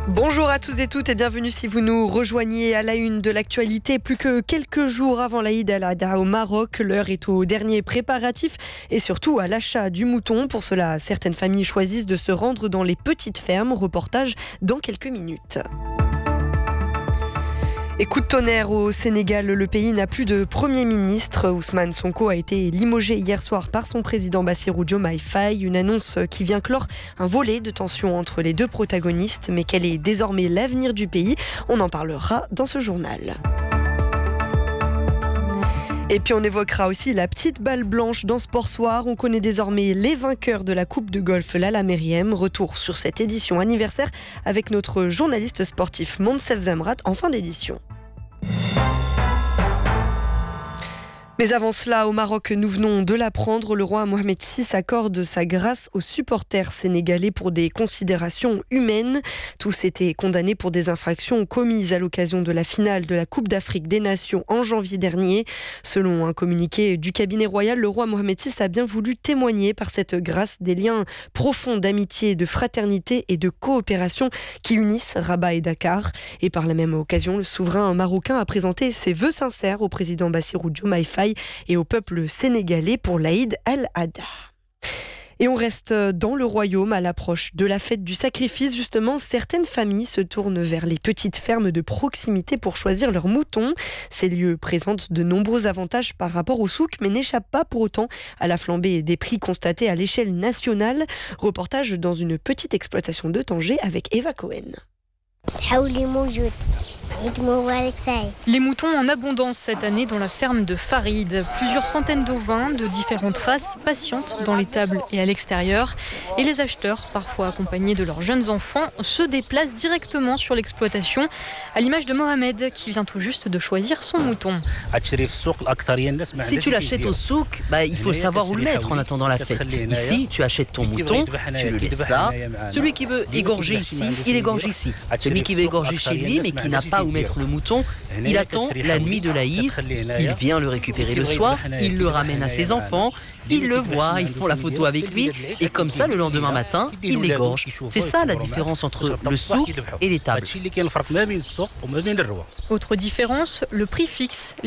Bonjour à tous et toutes et bienvenue si vous nous rejoignez à la une de l'actualité. Plus que quelques jours avant l'Aïd al-Adha au Maroc, l'heure est aux derniers préparatifs et surtout à l'achat du mouton. Pour cela, certaines familles choisissent de se rendre dans les petites fermes. Reportage dans quelques minutes. Et coup de tonnerre au Sénégal, le pays n'a plus de Premier ministre. Ousmane Sonko a été limogé hier soir par son président Bassirou Diomaye Faye. Une annonce qui vient clore un volet de tension entre les deux protagonistes. Mais quel est désormais l'avenir du pays ? On en parlera dans ce journal. Et puis on évoquera aussi la petite balle blanche dans Sport Soir. On connaît désormais les vainqueurs de la Coupe de golf Lalla Meriem. Retour sur cette édition anniversaire avec notre journaliste sportif Monsef Zamrat en fin d'édition. Mais avant cela, au Maroc, nous venons de l'apprendre, le roi Mohamed VI accorde sa grâce aux supporters sénégalais pour des considérations humaines. Tous étaient condamnés pour des infractions commises à l'occasion de la finale de la Coupe d'Afrique des Nations en janvier dernier. Selon un communiqué du cabinet royal, le roi Mohamed VI a bien voulu témoigner par cette grâce des liens profonds d'amitié, de fraternité et de coopération qui unissent Rabat et Dakar. Et par la même occasion, le souverain marocain a présenté ses vœux sincères au président Bassirou Diomaye Faye et au peuple sénégalais pour l'Aïd al-Adha. Et on reste dans le royaume à l'approche de la fête du sacrifice. Justement, certaines familles se tournent vers les petites fermes de proximité pour choisir leurs moutons. Ces lieux présentent de nombreux avantages par rapport au souk, mais n'échappent pas pour autant à la flambée des prix constatés à l'échelle nationale. Reportage dans une petite exploitation de Tanger avec Eva Cohen. Les moutons en abondance cette année dans la ferme de Farid. Plusieurs centaines d'ovins de différentes races patientent dans les tables et à l'extérieur. Et les acheteurs, parfois accompagnés de leurs jeunes enfants, se déplacent directement sur l'exploitation, à l'image de Mohamed qui vient tout juste de choisir son mouton. Si tu l'achètes au souk, il faut savoir où le mettre en attendant la fête. Ici, tu achètes ton mouton, tu le laisses là. Celui qui veut égorger ici, il égorge ici. Celui qui veut égorger chez lui mais qui n'a pas où mettre le mouton, il attend la nuit de l'Aïd, il vient le récupérer le soir, il le ramène à ses enfants, ils le voient, ils font la photo avec lui et comme ça le lendemain matin, il l'égorge. C'est ça la différence entre le souk et les tables. Autre différence, le prix fixe.